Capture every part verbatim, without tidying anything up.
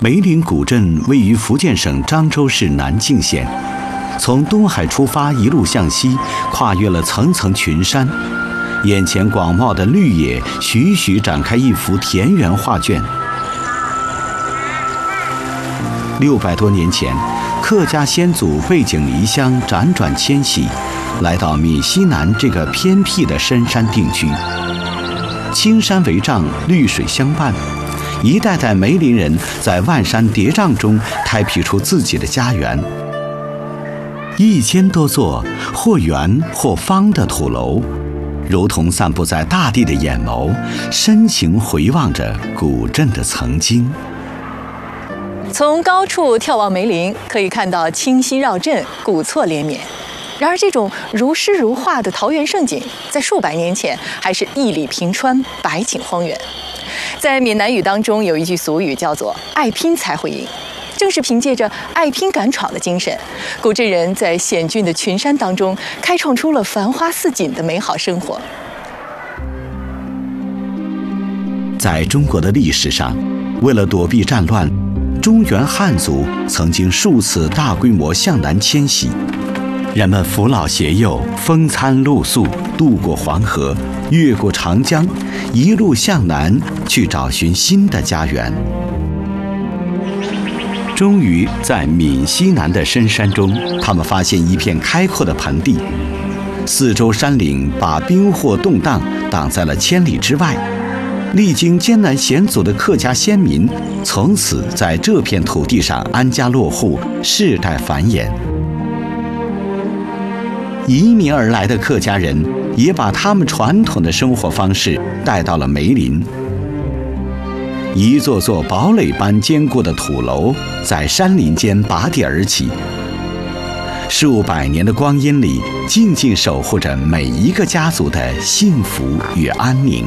梅林古镇位于福建省漳州市南靖县，从东海出发，一路向西，跨越了层层群山，眼前广袤的绿野徐徐展开一幅田园画卷。六百多年前，客家先祖背井离乡，辗转迁徙，来到闽西南这个偏僻的深山定居。青山为障，绿水相伴，一代代梅林人在万山叠嶂中开辟出自己的家园。一千多座或圆或方的土楼，如同散布在大地的眼眸，深情回望着古镇的曾经。 从高处眺望梅林，可以看到清溪绕镇，古厝连绵。然而，这种如诗如画的桃源胜景，在数百年前还是一里平川，百景荒原。在闽南语当中，有一句俗语叫做“爱拼才会赢”，正是凭借着爱拼敢闯的精神，古镇人在险峻的群山当中，开创出了繁花似锦的美好生活。 在中国的历史上，为了躲避战乱，中原汉族曾经数次大规模向南迁徙。人们扶老携幼，风餐露宿，渡过黄河，越过长江，一路向南去找寻新的家园。终于在闽西南的深山中，他们发现一片开阔的盆地，四周山岭把兵祸动荡挡在了千里之外。历经艰难险阻的客家先民，从此在这片土地上安家落户，世代繁衍。移民而来的客家人也把他们传统的生活方式带到了梅林。一座座堡垒般坚固的土楼在山林间拔地而起，数百年的光阴里，静静守护着每一个家族的幸福与安宁。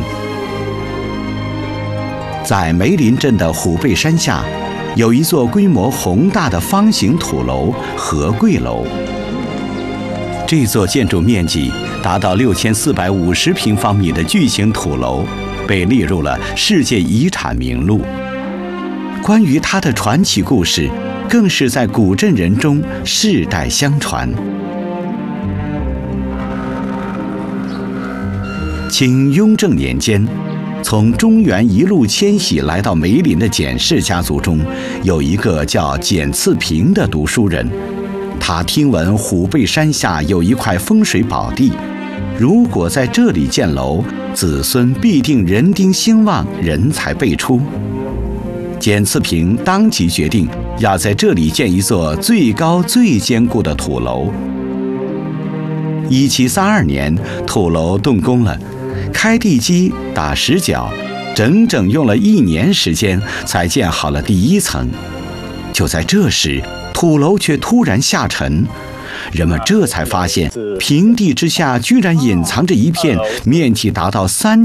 在梅林镇的虎背山下，有一座规模宏大的方形土楼——和贵楼。这座建筑面积达到六千四百五十平方米的巨型土楼，被列入了世界遗产名录。关于它的传奇故事，更是在古镇人中世代相传。清雍正年间，从中原一路迁徙来到梅林的简氏家族中，有一个叫简次平的读书人。他听闻虎背山下有一块风水宝地，如果在这里建楼，子孙必定人丁兴旺，人才辈出。简次平当即决定要在这里建一座最高最坚固的土楼。一七三二年，土楼动工了，开地基、打石脚，整整用了一年时间才建好了第一层。就在这时，土楼却突然下沉，人们这才发现，平地之下居然隐藏着一片面积达到三